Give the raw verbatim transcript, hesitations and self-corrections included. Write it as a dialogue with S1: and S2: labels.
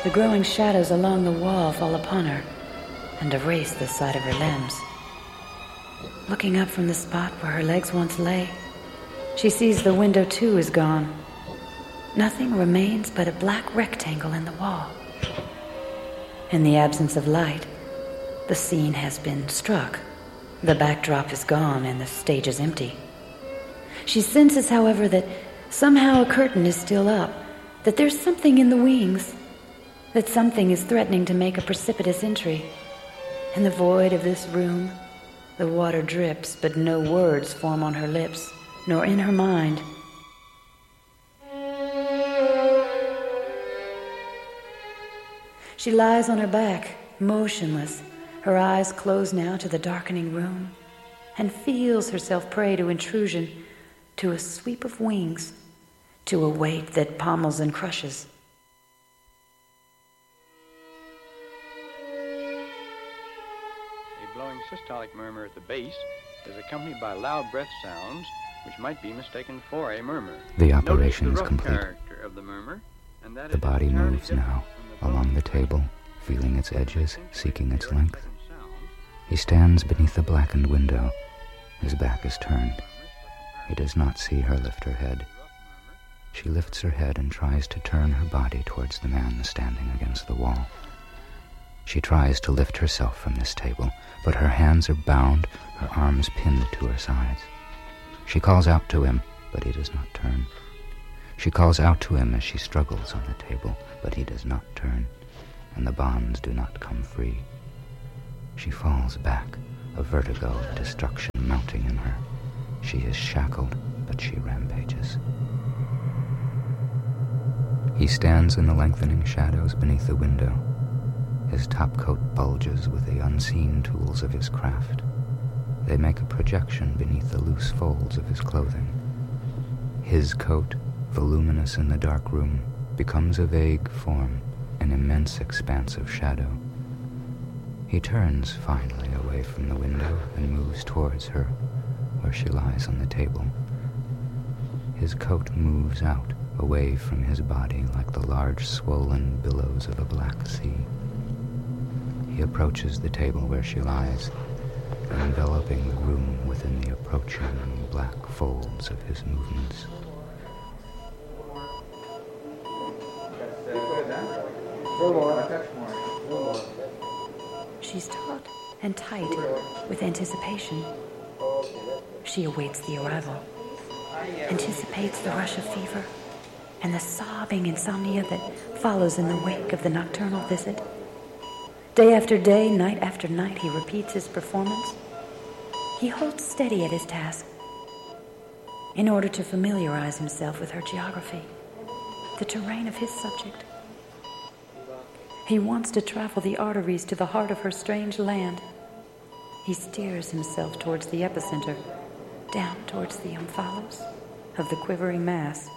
S1: The growing shadows along the wall fall upon her and erase the sight of her limbs. Looking up from the spot where her legs once lay, she sees the window too is gone. Nothing remains but a black rectangle in the wall. In the absence of light, the scene has been struck. The backdrop is gone and the stage is empty. She senses, however, that somehow a curtain is still up, that there's something in the wings, that something is threatening to make a precipitous entry. In the void of this room, the water drips, but no words form on her lips, nor in her mind. She lies on her back, motionless, her eyes closed now to the darkening room, and feels herself prey to intrusion, to a sweep of wings, to a weight that pommels and crushes.
S2: A blowing systolic murmur at the base is accompanied by loud breath sounds which might be mistaken for a murmur.
S3: The operation is
S2: the
S3: complete.
S2: Character of the murmur, and that
S3: the
S2: is
S3: body moves now
S2: the
S3: along the table, feeling its edges, seeking its length. He stands beneath the blackened window. His back is turned. He does not see her lift her head. She lifts her head and tries to turn her body towards the man standing against the wall. She tries to lift herself from this table, but her hands are bound, her arms pinned to her sides. She calls out to him, but he does not turn. She calls out to him as she struggles on the table, but he does not turn, and the bonds do not come free. She falls back, a vertigo of destruction mounting in her. She is shackled, but she rampages. He stands in the lengthening shadows beneath the window. His topcoat bulges with the unseen tools of his craft. They make a projection beneath the loose folds of his clothing. His coat, voluminous in the dark room, becomes a vague form, an immense expanse of shadow. He turns finally away from the window and moves towards her, where she lies on the table. His coat moves out, away from his body like the large swollen billows of a black sea. He approaches the table where she lies, enveloping the room within the approaching black folds of his movements.
S1: She's taut and tight with anticipation. She awaits the arrival, anticipates the rush of fever and the sobbing insomnia that follows in the wake of the nocturnal visit. Day after day, night after night, he repeats his performance. He holds steady at his task in order to familiarize himself with her geography, the terrain of his subject. He wants to travel the arteries to the heart of her strange land. He steers himself towards the epicenter, down towards the omphalos of the quivering mass.